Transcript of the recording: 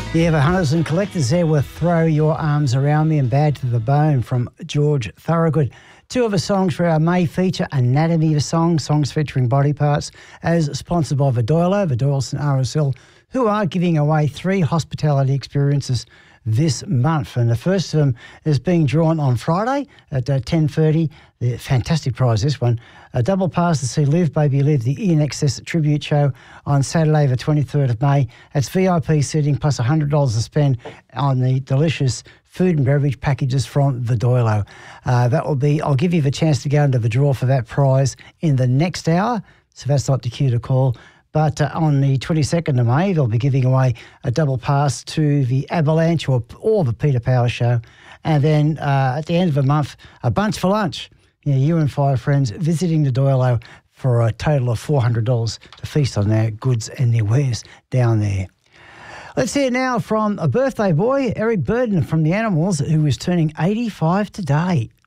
Yeah, the hunters and collectors there with Throw Your Arms Around Me and Bad to the Bone from George Thorogood. Two of the songs for our May feature, Anatomy of a Song, songs featuring body parts, as sponsored by Vidoilo, Vidoilson RSL, who are giving away 3 hospitality experiences this month. And the first of them is being drawn on Friday at 10:30. The fantastic prize, this one. A double pass to see Live Baby Live, the Ian Excess tribute show on Saturday the 23rd of May. It's VIP seating plus $100 to spend on the delicious food and beverage packages from Vidoilo. That will be, I'll give you the chance to go into the draw for that prize in the next hour. So that's not the cue to call. But on the 22nd of May, they'll be giving away a double pass to the Avalanche or the Peter Power Show. And then at the end of the month, a bunch for lunch. You know, you and 5 friends visiting the Doilo for a total of $400 to feast on their goods and their wares down there. Let's hear now from a birthday boy, Eric Burden from the Animals, who is turning 85 today.